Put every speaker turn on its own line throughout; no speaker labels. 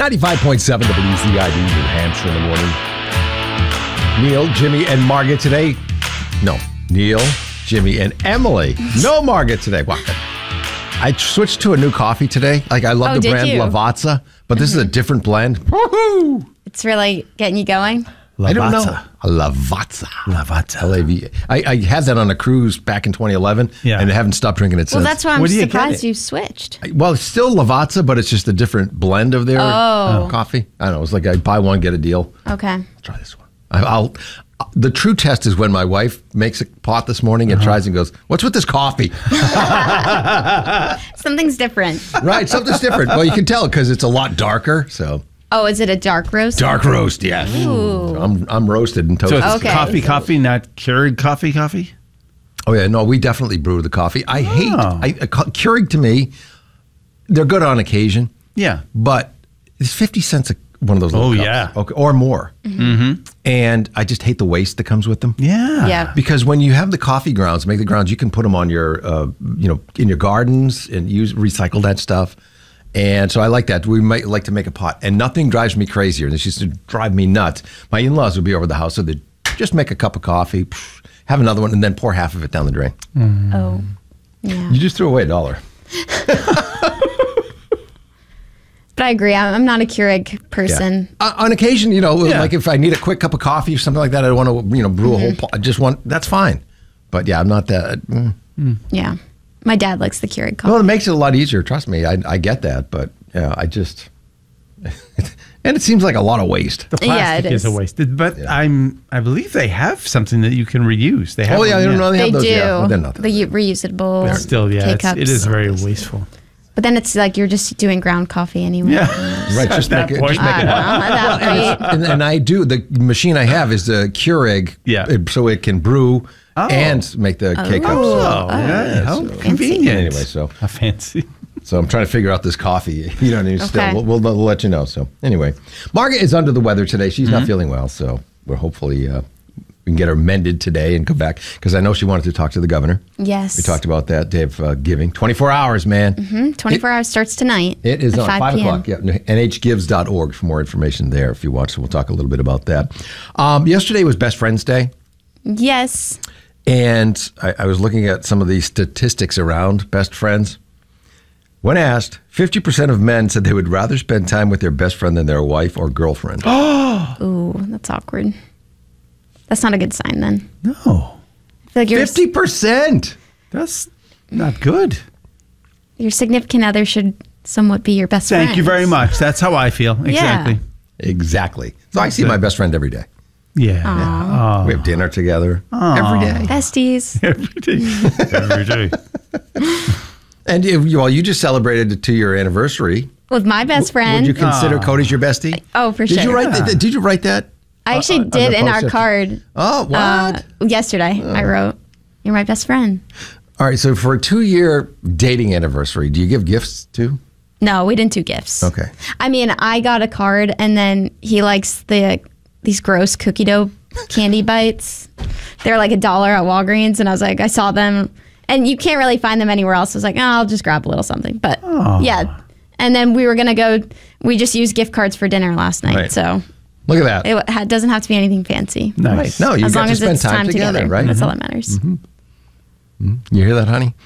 95.7 WZID, New Hampshire in the morning. Neil, Jimmy, and Margaret today. No, Neil, Jimmy, and Emily. No Margaret today. Wow. I switched to a new coffee today. Like, I love the brand Lavazza, but this is a different blend. Woohoo!
It's really getting you going.
Lavazza. I don't know. Lavazza. L-A-V. I had that on a cruise back in 2011, and I haven't stopped drinking it since.
Well, that's why I'm surprised you switched.
Well, it's still Lavazza, but it's just a different blend of their coffee. I don't know. It's like I buy one, get a deal.
Okay.
Let's try this one. The true test is when my wife makes a pot this morning and tries and goes, "What's with this coffee?"
Something's different.
Right, something's different. Well, you can tell because it's a lot darker, so...
Oh, is it a dark roast?
Dark roast, yes.
Ooh.
I'm roasted and toasted.
So it's coffee, not Keurig coffee?
Oh, yeah. No, we definitely brew the coffee. I hate... Keurig, to me, they're good on occasion.
Yeah.
But it's 50 cents one of those little cups.
Yeah.
Okay, or more.
Mm-hmm.
And I just hate the waste that comes with them.
Yeah.
Because when you have the coffee grounds, make the grounds, you can put them on your, in your gardens and recycle that stuff. And so I like that. We might like to make a pot. And nothing drives me crazier. This used to drive me nuts. My in-laws would be over the house, so they'd just make a cup of coffee, have another one, and then pour half of it down the drain.
Mm. Oh, yeah.
You just threw away $1.
But I agree. I'm not a Keurig person.
Yeah. On occasion, like if I need a quick cup of coffee or something like that, I don't want to, brew a whole pot. I just want, that's fine. But yeah, I'm not that.
Yeah. My dad likes the Keurig coffee.
Well, it makes it a lot easier. Trust me. I get that. But yeah, I just... And it seems like a lot of waste.
The plastic is a waste. But I believe they have something that you can reuse. They have
I don't know. They have those.
do.
Yeah. Well, they're not
the reusable
still,
K-cups.
it is very wasteful.
But then it's like you're just doing ground coffee anyway.
Yeah. Right. Just make it. And I do. The machine I have is the Keurig.
Yeah.
So it can brew and make the K-cups.
How convenient.
Anyway, so.
How fancy.
So I'm trying to figure out this coffee. Still. We'll let you know. So anyway, Margaret is under the weather today. She's not feeling well. So we're hopefully we can get her mended today and come back. Because I know she wanted to talk to the governor.
Yes.
We talked about that day of giving. 24 hours, man.
24 hours starts tonight.
It is on 5
p.m.
o'clock. Yeah, nhgives.org for more information there if you want. So we'll talk a little bit about that. Yesterday was Best Friends Day.
Yes.
And I was looking at some of the statistics around best friends. When asked, 50% of men said they would rather spend time with their best friend than their wife or girlfriend.
Oh! Ooh, that's awkward. That's not a good sign then.
No.
I feel like
50%!
That's not good.
Your significant other should somewhat be your best friend.
Thank you very much. That's how I feel. Exactly.
Exactly. So I see my best friend every day.
Yeah.
We have dinner together every day.
Besties.
Every day.
And you just celebrated the 2-year anniversary
with my best friend.
Would you consider Cody's your bestie?
Oh, for sure.
Did you write that?
I actually did in our card.
Oh, what?
Yesterday, I wrote, "You're my best friend."
All right. So for a 2-year dating anniversary, do you give gifts too?
No, we didn't do gifts.
Okay.
I mean, I got a card, and then he likes these gross cookie dough candy bites. They're like $1 at Walgreens, and I was like, I saw them. And you can't really find them anywhere else. I was like, I'll just grab a little something. But yeah. And then we were going to go, we just used gift cards for dinner last night.
Right.
So
look at that.
It doesn't have to be anything fancy.
Nice.
Right. No, you got to spend time together, right?
That's all that matters.
You hear that, honey?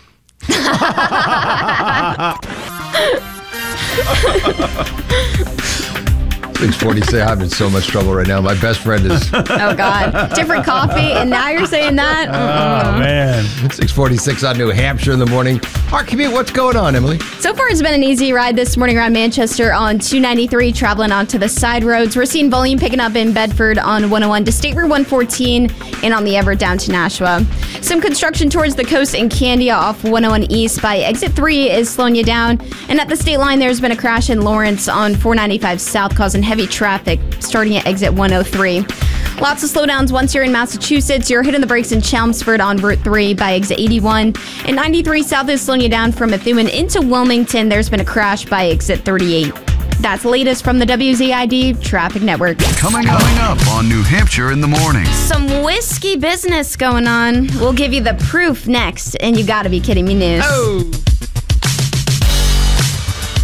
6:46. I'm in so much trouble right now. My best friend is...
Oh, God. Different coffee, and now you're saying that?
Oh, man.
6:46 on New Hampshire in the morning. Our commute, what's going on, Emily?
So far, it's been an easy ride this morning around Manchester on 293, traveling onto the side roads. We're seeing volume picking up in Bedford on 101 to State Route 114 and on the Everett down to Nashua. Some construction towards the coast in Candia off 101 East by Exit 3 is slowing you down. And at the state line, there's been a crash in Lawrence on 495 South causing heavy traffic starting at Exit 103. Lots of slowdowns once you're in Massachusetts. You're hitting the brakes in Chelmsford on Route 3 by Exit 81. And 93 South is slowing you down from Methuen into Wilmington. There's been a crash by Exit 38. That's the latest from the WZID Traffic Network.
Coming up on New Hampshire in the morning.
Some whiskey business going on. We'll give you the proof next. And you gotta be kidding me news.
Oh.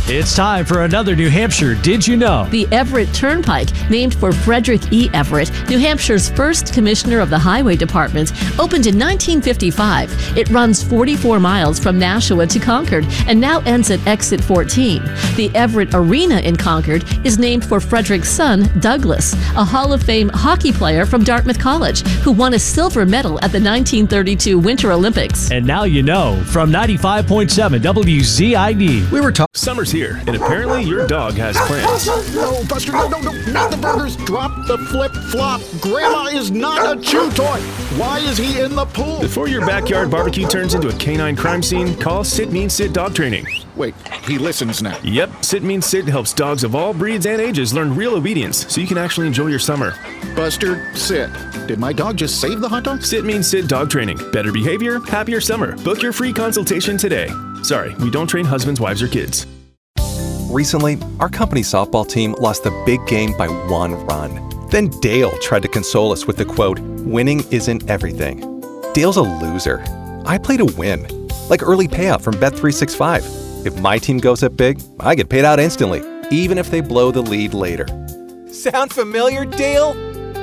It's time for another New Hampshire Did You Know?
The Everett Turnpike, named for Frederick E. Everett, New Hampshire's first commissioner of the Highway Department, opened in 1955. It runs 44 miles from Nashua to Concord and now ends at exit 14. The Everett Arena in Concord is named for Frederick's son, Douglas, a Hall of Fame hockey player from Dartmouth College who won a silver medal at the 1932 Winter Olympics.
And now you know from 95.7 WZID.
We were talking.
Summer's here, and apparently your dog has plans.
No, Buster, no, not the burgers. Drop the flip-flop. Grandma is not a chew toy. Why is he in the pool?
Before your backyard barbecue turns into a canine crime scene, call Sit Means Sit Dog Training.
Wait, he listens now.
Yep, Sit Means Sit helps dogs of all breeds and ages learn real obedience so you can actually enjoy your summer.
Buster, sit. Did my dog just save the hot dog?
Sit Means Sit Dog Training. Better behavior, happier summer. Book your free consultation today. Sorry, we don't train husbands, wives, or kids.
Recently, our company's softball team lost the big game by 1 run. Then Dale tried to console us with the quote, "Winning isn't everything." Dale's a loser. I play to win, like early payout from Bet365. If my team goes up big, I get paid out instantly, even if they blow the lead later. Sound familiar, Dale?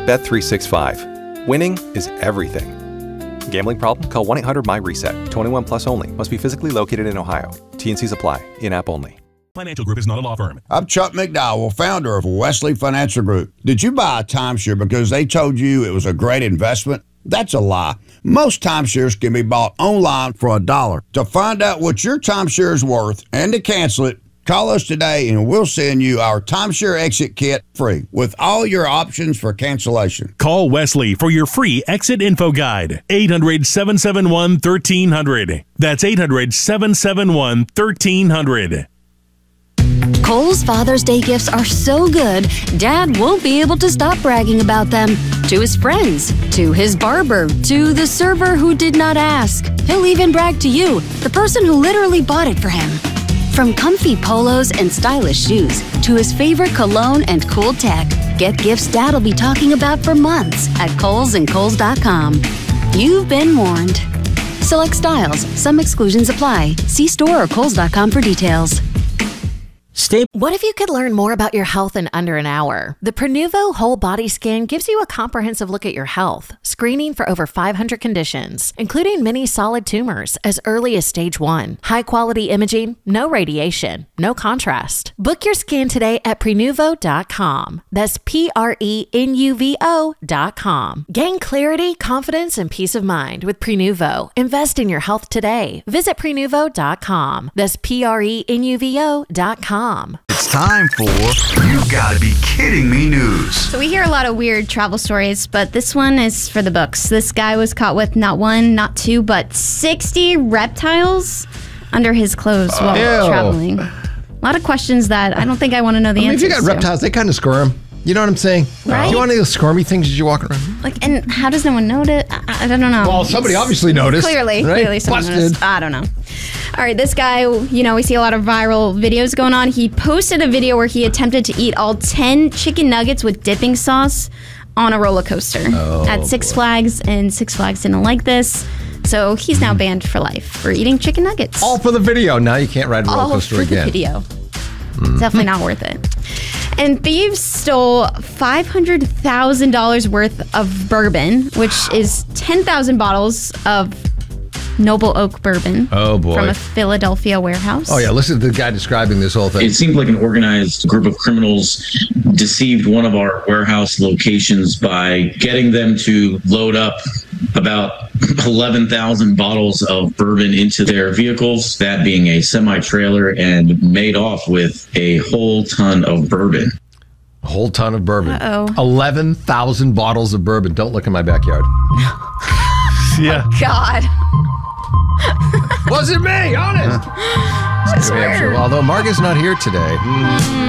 Bet365. Winning is everything. Gambling problem? Call 1-800-MY-RESET. 21 plus only. Must be physically located in Ohio. T&Cs apply. In-app only.
Financial Group is not a law firm. I'm Chuck McDowell, founder of Wesley Financial Group. Did you buy a timeshare because they told you it was a great investment? That's a lie. Most timeshares can be bought online for $1. To find out what your timeshare is worth and to cancel it, call us today and we'll send you our timeshare exit kit free with all your options for cancellation.
Call Wesley for your free exit info guide. 800-771-1300. That's 800-771-1300.
Kohl's Father's Day gifts are so good, Dad won't be able to stop bragging about them. To his friends, to his barber, to the server who did not ask. He'll even brag to you, the person who literally bought it for him. From comfy polos and stylish shoes to his favorite cologne and cool tech, get gifts Dad'll be talking about for months at Kohl's and Kohl's.com. You've been warned. Select styles. Some exclusions apply. See store or Kohl's.com for details.
What if you could learn more about your health in under an hour? The Prenuvo Whole Body Scan gives you a comprehensive look at your health, screening for over 500 conditions, including many solid tumors as early as stage 1. High-quality imaging, no radiation, no contrast. Book your scan today at Prenuvo.com. That's Prenuvo.com. Gain clarity, confidence, and peace of mind with Prenuvo. Invest in your health today. Visit Prenuvo.com. That's Prenuvo.com.
It's time for You Gotta Be Kidding Me news.
So we hear a lot of weird travel stories, but this one is for the books. This guy was caught with not 1, not 2, but 60 reptiles under his clothes while traveling. A lot of questions that I don't think I want to know the answers
If you got reptiles, they kind of squirm. You know what I'm saying?
Right?
Do you want any of those squirmy things as you're walking around?
Like, and how does no one notice? I don't know.
Well, somebody obviously noticed.
Clearly someone
Busted.
noticed. I don't know. All right, this guy, we see a lot of viral videos going on. He posted a video where he attempted to eat all 10 chicken nuggets with dipping sauce on a roller coaster at Six Flags, and Six Flags didn't like this. So he's now banned for life for eating chicken nuggets.
All for the video. Now you can't ride a roller coaster again.
All for the video. Definitely not worth it. And thieves stole $500,000 worth of bourbon, which is 10,000 bottles of Noble Oak bourbon.
Oh, boy.
From a Philadelphia warehouse.
Oh, yeah. Listen to the guy describing this whole thing.
It seemed like an organized group of criminals deceived one of our warehouse locations by getting them to load up about 11,000 bottles of bourbon into their vehicles, that being a semi-trailer, and made off with a whole ton of bourbon.
A whole ton of bourbon.
Uh-oh.
11,000 bottles of bourbon. Don't look in my backyard.
Yeah.
Oh, God.
Was it me? Honest.
I swear.
Although Mark is not here today.